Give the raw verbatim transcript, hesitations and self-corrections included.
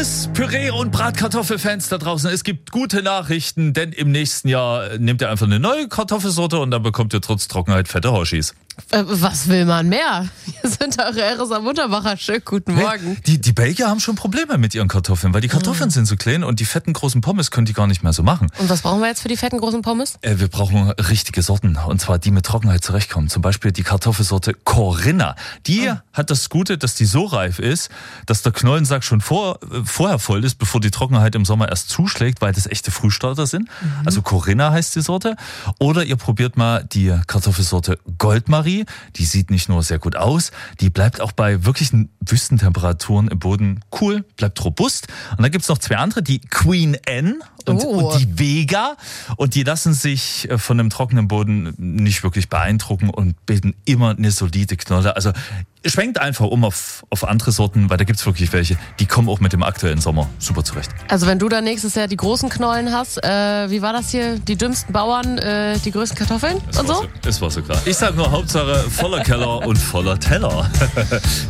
Püree- und Bratkartoffelfans da draußen, es gibt gute Nachrichten, denn im nächsten Jahr nehmt ihr einfach eine neue Kartoffelsorte und dann bekommt ihr trotz Trockenheit fette Hoshis. Äh, was will man mehr? Wir sind eure R S A Muttermacher. Schönen guten Morgen. Hey, die, die Belgier haben schon Probleme mit ihren Kartoffeln, weil die Kartoffeln oh. sind so klein und die fetten großen Pommes können die gar nicht mehr so machen. Und was brauchen wir jetzt für die fetten großen Pommes? Äh, wir brauchen richtige Sorten, und zwar die mit Trockenheit zurechtkommen. Zum Beispiel die Kartoffelsorte Corinna. Die oh. hat das Gute, dass die so reif ist, dass der Knollensack schon vor, äh, vorher voll ist, bevor die Trockenheit im Sommer erst zuschlägt, weil das echte Frühstarter sind. Mhm. Also Corinna heißt die Sorte. Oder ihr probiert mal die Kartoffelsorte Goldmarie. Die sieht nicht nur sehr gut aus, die bleibt auch bei wirklichen Wüstentemperaturen im Boden cool, bleibt robust. Und dann gibt es noch zwei andere, die Queen Anne und, oh. und die Vega. Und die lassen sich von einem trockenen Boden nicht wirklich beeindrucken und bilden immer eine solide Knolle. Also schwenkt einfach um auf, auf andere Sorten, weil da gibt es wirklich welche, die kommen auch mit dem aktuellen Sommer super zurecht. Also wenn du dann nächstes Jahr die großen Knollen hast, äh, wie war das hier? Die dümmsten Bauern, äh, die größten Kartoffeln es und so? so? Es war so klar. Ich sag nur Hauptsache voller Keller und voller Teller.